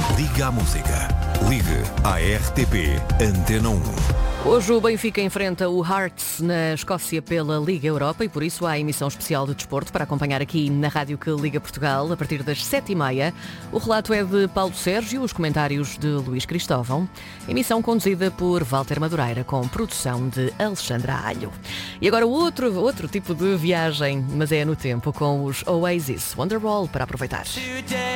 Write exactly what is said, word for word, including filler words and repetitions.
Liga à música. Ligue à R T P Antena um. Hoje o Benfica enfrenta o Hearts na Escócia pela Liga Europa e por isso há emissão especial de desporto para acompanhar aqui na Rádio que Liga Portugal a partir das sete e meia. O relato é de Paulo Sérgio, os comentários de Luís Cristóvão. Emissão conduzida por Walter Madureira com produção de Alexandra Alho. E agora outro, outro tipo de viagem, mas é no tempo com os Oasis Wonderwall para aproveitar.